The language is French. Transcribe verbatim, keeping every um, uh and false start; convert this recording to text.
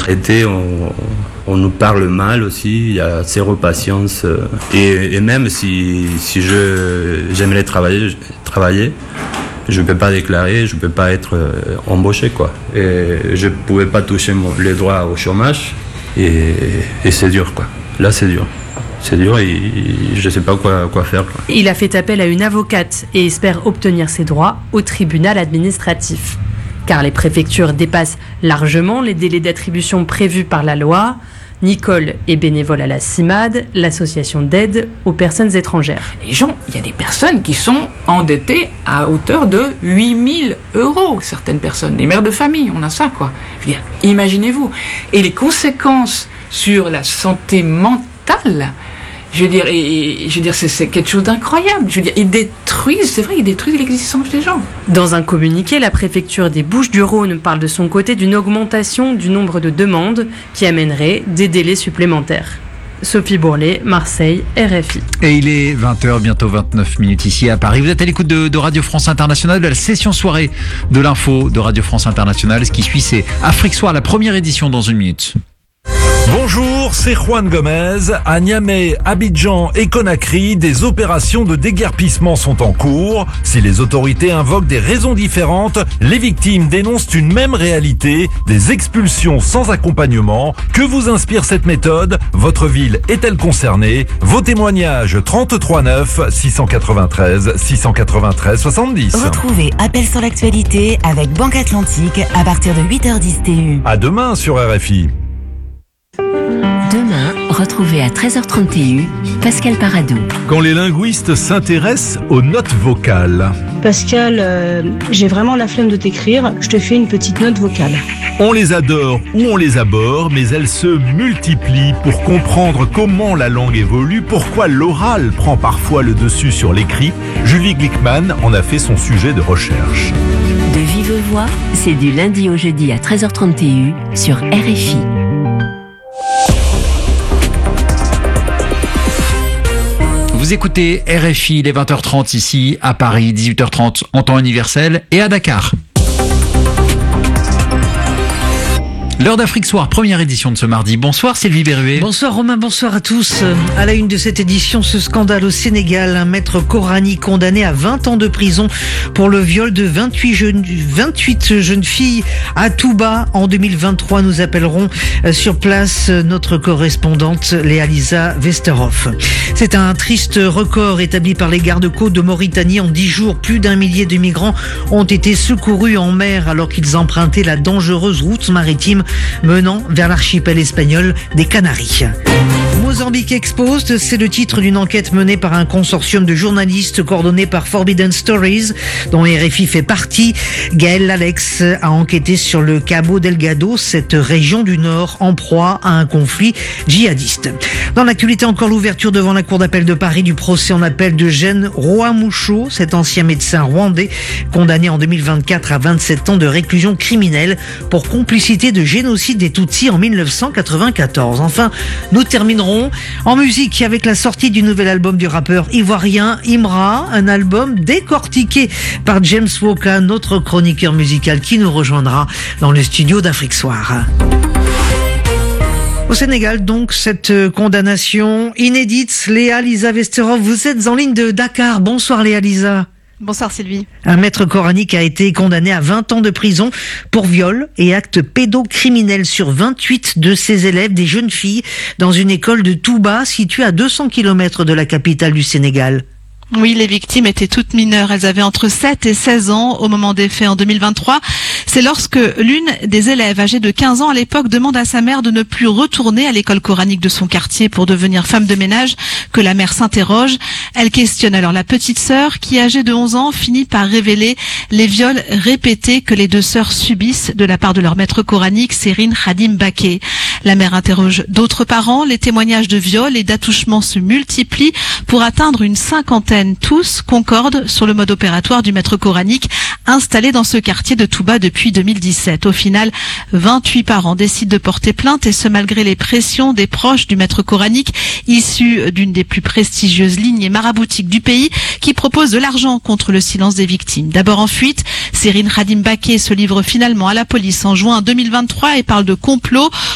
traités, on, on nous parle mal aussi, il y a zéro patience. Et, et même si, si je, j'aimerais travailler, travailler, je ne peux pas déclarer, je ne peux pas être embauché, quoi. Et je ne pouvais pas toucher mon, les droits au chômage, et, et c'est dur, quoi. Là, c'est dur. C'est dur et je ne sais pas quoi, quoi faire. Quoi. Il a fait appel à une avocate et espère obtenir ses droits au tribunal administratif. Car les préfectures dépassent largement les délais d'attribution prévus par la loi. Nicole est bénévole à la CIMAD, l'association d'aide aux personnes étrangères. Les gens, il y a des personnes qui sont endettées à hauteur de huit mille euros, certaines personnes. Les mères de famille, on a ça, quoi. Je veux dire, imaginez-vous. Et les conséquences sur la santé mentale, je veux dire, et, et, je veux dire c'est, c'est quelque chose d'incroyable. Je veux dire, ils détruisent, c'est vrai, ils détruisent l'existence des gens. Dans un communiqué, la préfecture des Bouches-du-Rhône parle de son côté d'une augmentation du nombre de demandes qui amènerait des délais supplémentaires. Sophie Bourlet, Marseille, R F I. Et il est vingt heures, bientôt vingt-neuf minutes ici à Paris. Vous êtes à l'écoute de, de Radio France Internationale, de la session soirée de l'info de Radio France Internationale. Ce qui suit, c'est Afrique Soir, la première édition dans une minute. Bonjour, c'est Juan Gomez. À Niamey, Abidjan et Conakry, des opérations de déguerpissement sont en cours. Si les autorités invoquent des raisons différentes, les victimes dénoncent une même réalité, des expulsions sans accompagnement. Que vous inspire cette méthode? Votre ville est-elle concernée? Vos témoignages trente-trois neuf six cent quatre-vingt-treize six cent quatre-vingt-treize soixante-dix. Retrouvez Appel sur l'actualité avec Banque Atlantique à partir de huit heures dix T U. À demain sur R F I. Demain, retrouvez à treize heures trente T U Pascal Paradou. Quand les linguistes s'intéressent aux notes vocales. Pascal, euh, j'ai vraiment la flemme de t'écrire, je te fais une petite note vocale. On les adore ou on les abhorre, mais elles se multiplient pour comprendre comment la langue évolue, pourquoi l'oral prend parfois le dessus sur l'écrit. Julie Glickman en a fait son sujet de recherche. De vive voix, c'est du lundi au jeudi à treize heures trente T U sur R F I. Vous écoutez R F I, il est vingt heures trente ici à Paris, dix-huit heures trente en temps universel et à Dakar. L'heure d'Afrique Soir, première édition de ce mardi. Bonsoir Sylvie Berruet. Bonsoir Romain, bonsoir à tous. À la une de cette édition, ce scandale au Sénégal. Un maître coranique condamné à vingt ans de prison pour le viol de vingt-huit jeunes, vingt-huit jeunes filles à Touba en deux mille vingt-trois. Nous appellerons sur place notre correspondante Léa-Lisa Westerhoff. C'est un triste record établi par les gardes-côtes de Mauritanie. En dix jours, plus d'un millier de migrants ont été secourus en mer alors qu'ils empruntaient la dangereuse route maritime menant vers l'archipel espagnol des Canaries. Mozambique Exposed, c'est le titre d'une enquête menée par un consortium de journalistes coordonné par Forbidden Stories, dont R F I fait partie. Gaël Alex a enquêté sur le Cabo Delgado, cette région du Nord en proie à un conflit djihadiste. Dans l'actualité, encore l'ouverture devant la Cour d'appel de Paris du procès en appel de Gene Rwamoucho, cet ancien médecin rwandais condamné en deux mille vingt-quatre à vingt-sept ans de réclusion criminelle pour complicité de génocide des Tutsis en mille neuf cent quatre-vingt-quatorze. Enfin, nous terminerons en musique avec la sortie du nouvel album du rappeur ivoirien Imra, un album décortiqué par James Woka, notre chroniqueur musical qui nous rejoindra dans le studio d'Afrique Soir. Au Sénégal, donc, cette condamnation inédite. Léa-Lisa Westerhoff, vous êtes en ligne de Dakar. Bonsoir Léa-Lisa. Bonsoir Sylvie. Un maître coranique a été condamné à vingt ans de prison pour viol et actes pédocriminels sur vingt-huit de ses élèves, des jeunes filles, dans une école de Touba située à deux cents kilomètres de la capitale du Sénégal. Oui, les victimes étaient toutes mineures. Elles avaient entre sept et seize ans au moment des faits en deux mille vingt-trois. C'est lorsque l'une des élèves âgée de quinze ans à l'époque demande à sa mère de ne plus retourner à l'école coranique de son quartier pour devenir femme de ménage que la mère s'interroge. Elle questionne alors la petite sœur qui, âgée de onze ans, finit par révéler les viols répétés que les deux sœurs subissent de la part de leur maître coranique, Serine Khadim Baké. La mère interroge d'autres parents. Les témoignages de viols et d'attouchements se multiplient pour atteindre une cinquantaine. Tous concordent sur le mode opératoire du maître coranique installé dans ce quartier de Touba depuis deux mille dix-sept. Au final, vingt-huit parents décident de porter plainte et ce malgré les pressions des proches du maître coranique issu d'une des plus prestigieuses lignées maraboutiques du pays qui propose de l'argent contre le silence des victimes. D'abord en fuite, Serine Khadim Baké se livre finalement à la police en juin deux mille vingt-trois et parle de complot